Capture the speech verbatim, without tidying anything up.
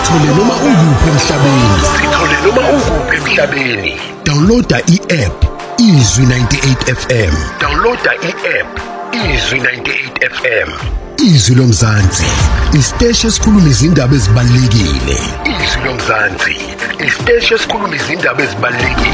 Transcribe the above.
Sithole noma ukuphi emhlabeni. Sithole noma ukuphi emhlabeni. Downloada i-app Izwi ninety-eight F M. Downloada i-app Izwi ninety-eight F M. Izwi lomzansi, isiteshi esikhuluma izindaba ezibalulekile. Izwi lomzansi, isiteshi esikhuluma izindaba ezibalulekile.